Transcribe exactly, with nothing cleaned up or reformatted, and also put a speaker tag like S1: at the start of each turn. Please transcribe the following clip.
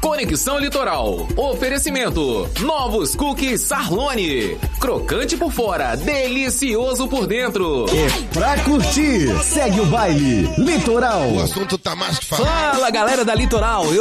S1: Conexão Litoral. Oferecimento. Novos cookies Sarlone. Crocante por fora, delicioso por dentro.
S2: É pra curtir. Segue o baile. Litoral.
S3: O assunto tá mais que falado.
S4: Fala, galera da Litoral. Eu